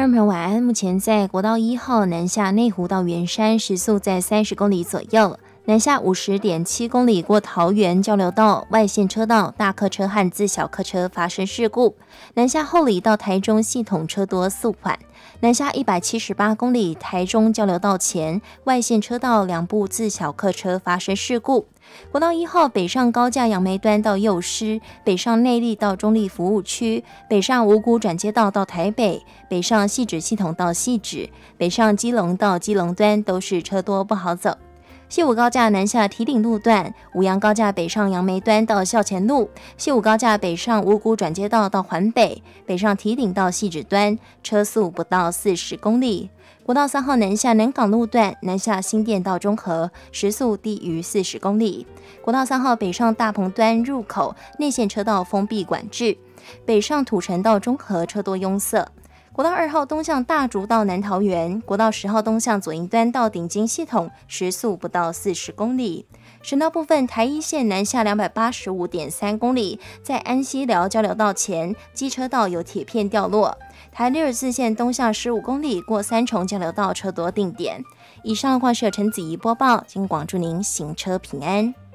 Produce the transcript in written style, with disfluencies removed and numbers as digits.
众朋友晚安。目前在国道1号南下内湖到圆山，时速在30公里左右。南下50.7公里过桃园交流道外线车道，大客车和自小客车发生事故。南下后里到台中系统车多速缓。南下178公里台中交流道前外线车道2部自小客车发生事故。国道1号北上高架杨梅端到幼师，北上内壢到中壢服务区，北上五股转接道到台北，北上汐止系统到汐止，北上基隆到基隆端都是车多不好走。西武高架南下堤顶路段，五杨高架北上杨梅端到校前路，西武高架北上五股转接道到环北，北上堤顶到汐止端，车速不到40公里。国道3号南下南港路段，南下新店到中和，时速低于40公里。国道3号北上大鹏端入口，内线车道封闭管制，北上土城到中和车多拥塞。国道2号东向大竹到南桃园，国道10号东向左营端到顶金系统，时速不到40公里。省道部分，台一线南下285.3公里，在安溪寮交流道前，机车道有铁片掉落。台64线东向15公里，过三重交流道车多定点。以上话是由陈子怡播报，金广祝您行车平安。